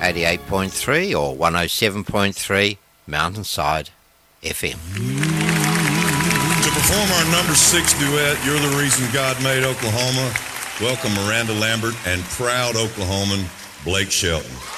88.3 or 107.3 Mountainside FM. To perform our number 6 duet, You're the Reason God Made Oklahoma, welcome Miranda Lambert and proud Oklahoman Blake Shelton.